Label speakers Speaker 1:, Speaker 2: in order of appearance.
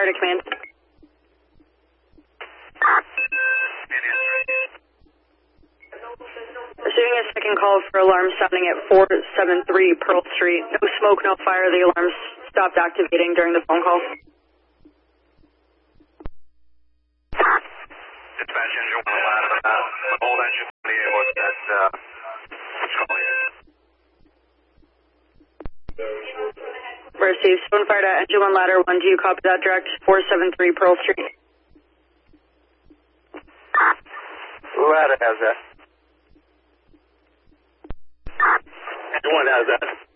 Speaker 1: Fire to command. Receiving a second call for alarm sounding at 473 Pearl Street. No smoke, no fire. The alarms stopped activating during the phone call.
Speaker 2: Dispatch engine 1 ladder. Old engine 28 was that call here.
Speaker 1: Received. Phone fire to engine 1 ladder 1. Do you copy that direct? 473 Pearl Street.
Speaker 2: Ladder has that. Engine 1 has that.